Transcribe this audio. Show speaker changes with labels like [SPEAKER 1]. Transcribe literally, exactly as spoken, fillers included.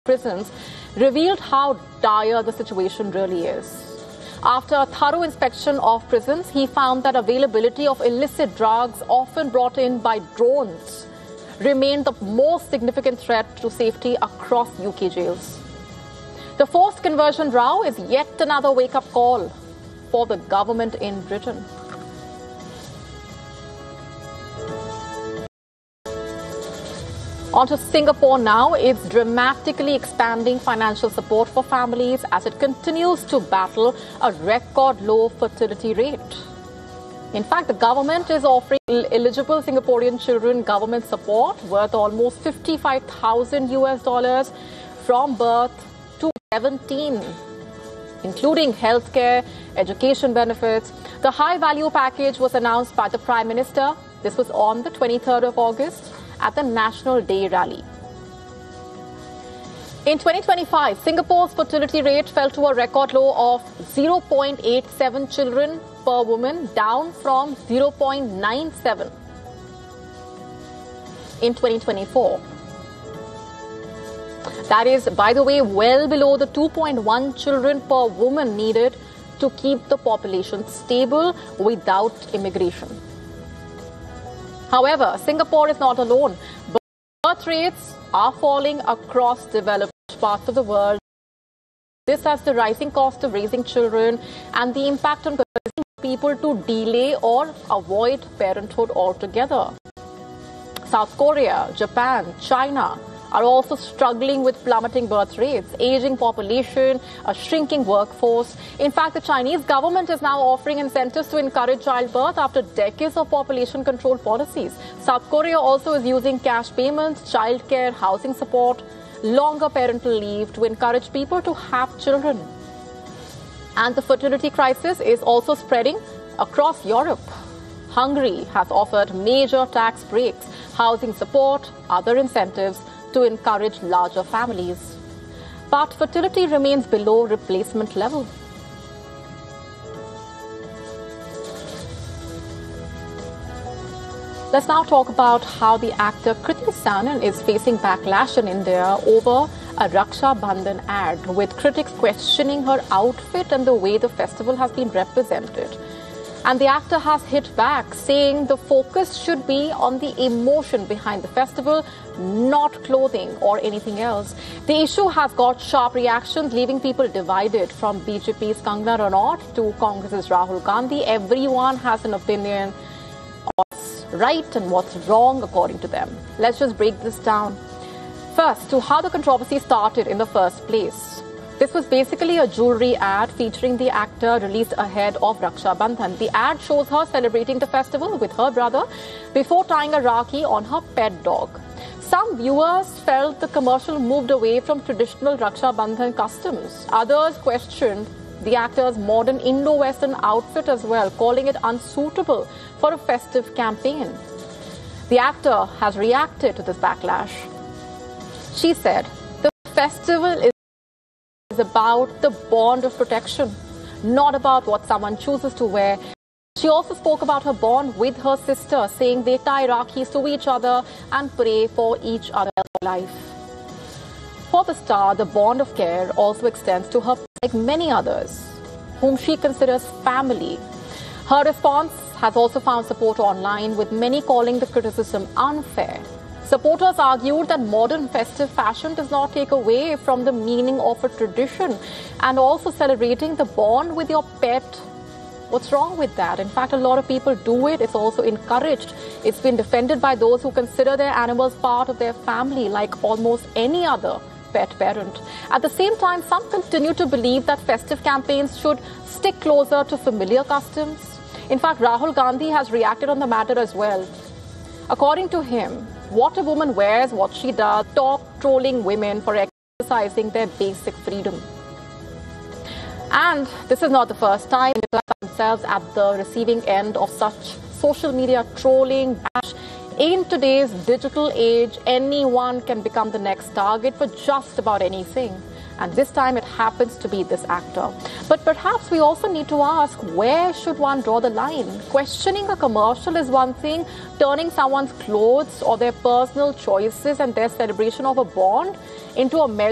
[SPEAKER 1] prisons revealed how dire the situation really is. After a thorough inspection of prisons, he found that availability of illicit drugs, often brought in by drones, remained the most significant threat to safety across U K jails. The forced conversion row is yet another wake-up call for the government in Britain. On to Singapore now. It's dramatically expanding financial support for families as it continues to battle a record low fertility rate. In fact, the government is offering eligible Singaporean children government support worth almost fifty-five thousand U S dollars from birth to seventeen, including healthcare, education benefits. The high-value package was announced by the Prime Minister. This was on the twenty-third of August at the National Day rally. In twenty twenty-five, Singapore's fertility rate fell to a record low of zero point eight seven children per woman, down from zero point nine seven in twenty twenty-four. That is, by the way, well below the two point one children per woman needed to keep the population stable without immigration. However, Singapore is not alone. Birth rates are falling across developed parts of the world. This has the rising cost of raising children and the impact on people to delay or avoid parenthood altogether. South Korea, Japan, China are also struggling with plummeting birth rates, aging population, a shrinking workforce. In fact, the Chinese government is now offering incentives to encourage childbirth after decades of population control policies. South Korea also is using cash payments, childcare, housing support, longer parental leave to encourage people to have children. And the fertility crisis is also spreading across Europe. Hungary has offered major tax breaks, housing support, other incentives to encourage larger families. But fertility remains below replacement level. Let's now talk about how the actor Kriti Sanon is facing backlash in India over a Raksha Bandhan ad, with critics questioning her outfit and the way the festival has been represented. And the actor has hit back, saying the focus should be on the emotion behind the festival, not clothing or anything else. The issue has got sharp reactions, leaving people divided, from B J P's Kangana Ranaut to Congress's Rahul Gandhi. Everyone has an opinion on what's right and what's wrong according to them. Let's just break this down. First, to how the controversy started in the first place. This was basically a jewelry ad featuring the actor released ahead of Raksha Bandhan. The ad shows her celebrating the festival with her brother before tying a rakhi on her pet dog. Some viewers felt the commercial moved away from traditional Raksha Bandhan customs. Others questioned the actor's modern Indo-Western outfit as well, calling it unsuitable for a festive campaign. The actor has reacted to this backlash. She said, "The festival is is about the bond of protection, not about what someone chooses to wear." She also spoke about her bond with her sister, saying they tie rakhis to each other and pray for each other's life. For the star, the bond of care also extends to her, like many others, whom she considers family. Her response has also found support online, with many calling the criticism unfair. Supporters argued that modern festive fashion does not take away from the meaning of a tradition, and also celebrating the bond with your pet. What's wrong with that? In fact, a lot of people do it. It's also encouraged. It's been defended by those who consider their animals part of their family, like almost any other pet parent. At the same time, some continue to believe that festive campaigns should stick closer to familiar customs. In fact, Rahul Gandhi has reacted on the matter as well. According to him, what a woman wears, what she does, stop trolling women for exercising their basic freedom. And this is not the first time they find themselves at the receiving end of such social media trolling, bash. In today's digital age, anyone can become the next target for just about anything. And this time it happens to be this actor. But perhaps we also need to ask, where should one draw the line? Questioning a commercial is one thing. Turning someone's clothes or their personal choices and their celebration of a bond into a measure